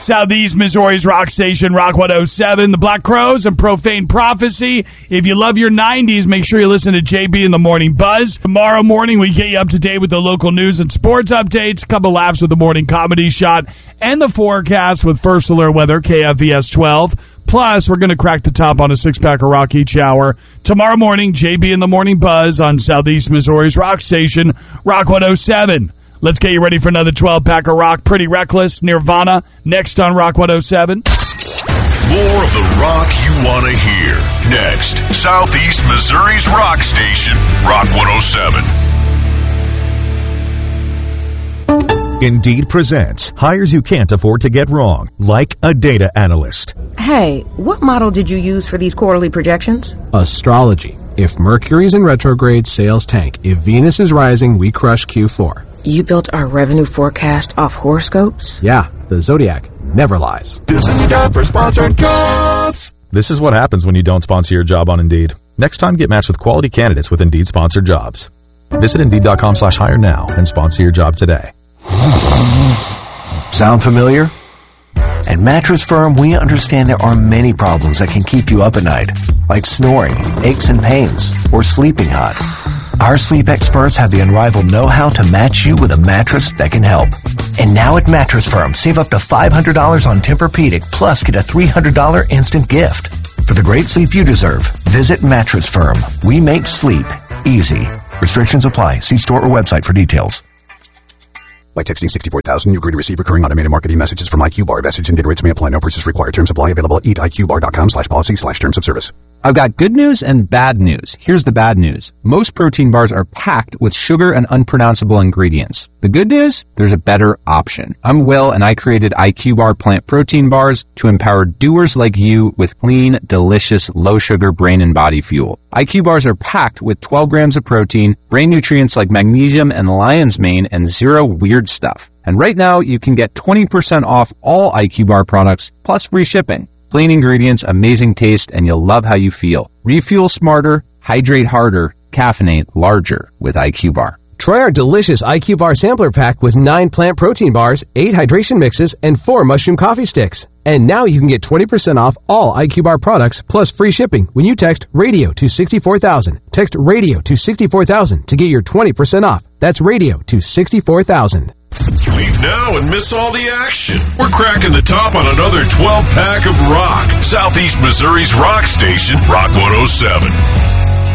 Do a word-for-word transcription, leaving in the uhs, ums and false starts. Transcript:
Southeast Missouri's rock station, Rock one oh seven, the Black Crowes and Profane Prophecy. If you love your nineties, make sure you listen to J B in the Morning Buzz. Tomorrow morning, we get you up to date with the local news and sports updates, a couple laughs with the Morning Comedy Shot, and the forecast with First Alert Weather, K F V S twelve. Plus, we're going to crack the top on a six-pack of rock each hour. Tomorrow morning, J B in the Morning Buzz on Southeast Missouri's rock station, Rock one oh seven. Let's get you ready for another twelve-pack of rock. Pretty Reckless, Nirvana, next on Rock one oh seven. More of the rock you want to hear. Next, Southeast Missouri's rock station, Rock one oh seven. Indeed presents hires you can't afford to get wrong, like a data analyst. Hey, what model did you use for these quarterly projections? Astrology. If Mercury's in retrograde, sales tank. If Venus is rising, we crush Q four. You built our revenue forecast off horoscopes? Yeah, the Zodiac never lies. This is a job for sponsored jobs. This is what happens when you don't sponsor your job on Indeed. Next time, get matched with quality candidates with Indeed sponsored jobs. Visit Indeed.com slash hire now and sponsor your job today. Sound familiar? At Mattress Firm, we understand there are many problems that can keep you up at night, like snoring, aches and pains, or sleeping hot. Our sleep experts have the unrivaled know-how to match you with a mattress that can help. And now at Mattress Firm, save up to five hundred dollars on Tempur-Pedic, plus get a three hundred dollars instant gift. For the great sleep you deserve, visit Mattress Firm. We make sleep easy. Restrictions apply. See store or website for details. By texting sixty-four thousand, you agree to receive recurring automated marketing messages from I Q Bar. Message and data rates may apply. No purchase required. Terms apply. Available at eatiqbar.com slash policy slash terms of service. I've got good news and bad news. Here's the bad news. Most protein bars are packed with sugar and unpronounceable ingredients. The good news? There's a better option. I'm Will, and I created I Q Bar plant protein bars to empower doers like you with clean, delicious, low-sugar brain and body fuel. I Q Bars are packed with twelve grams of protein, brain nutrients like magnesium and lion's mane, and zero weird stuff. And right now, you can get twenty percent off all I Q Bar products, plus free shipping. Clean ingredients, amazing taste, and you'll love how you feel. Refuel smarter, hydrate harder, caffeinate larger with I Q Bar. Try our delicious I Q Bar sampler pack with nine plant protein bars, eight hydration mixes, and four mushroom coffee sticks. And now you can get twenty percent off all I Q Bar products plus free shipping when you text RADIO to sixty-four thousand. Text RADIO to sixty-four thousand to get your twenty percent off. That's RADIO to sixty-four thousand. Leave now and miss all the action. We're cracking the top on another twelve-pack of rock. Southeast Missouri's rock station, Rock one oh seven.